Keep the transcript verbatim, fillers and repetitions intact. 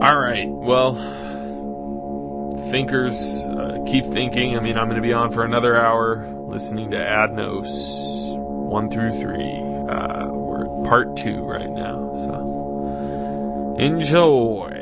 All right. Well, thinkers, uh, keep thinking. I mean, I'm going to be on for another hour listening to Adnos one through three. Uh, we're at part two right now. So enjoy.